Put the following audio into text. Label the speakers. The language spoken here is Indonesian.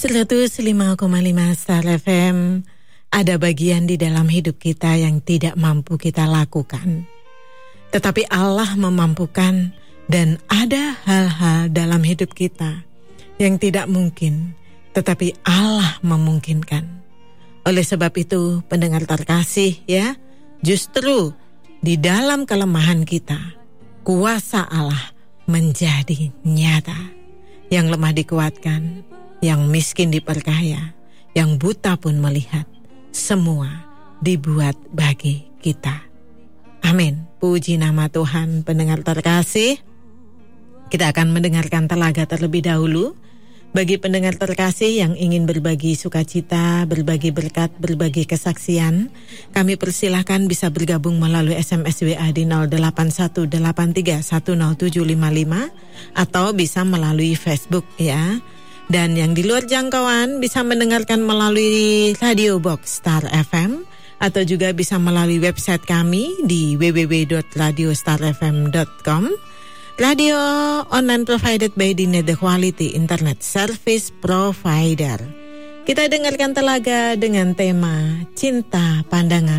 Speaker 1: 105,5 Star FM. Ada bagian di dalam hidup kita yang tidak mampu kita lakukan, tetapi Allah memampukan. Dan ada hal-hal dalam hidup kita yang tidak mungkin, tetapi Allah memungkinkan. Oleh sebab itu, pendengar terkasih ya, justru di dalam kelemahan kita, kuasa Allah menjadi nyata. Yang lemah dikuatkan, yang miskin diperkaya, yang buta pun melihat. Semua dibuat bagi kita. Amin. Puji nama Tuhan. Pendengar terkasih, kita akan mendengarkan telaga terlebih dahulu. Bagi pendengar terkasih yang ingin berbagi sukacita, berbagi berkat, berbagi kesaksian, kami persilahkan bisa bergabung melalui SMS WA di 0818310755 atau bisa melalui Facebook ya. Dan yang di luar jangkauan bisa mendengarkan melalui Radio Box Star FM atau juga bisa melalui website kami di www.radiostarfm.com. Radio online provided by Dinet, the quality internet service provider. Kita dengarkan telaga dengan tema Cinta Pandangan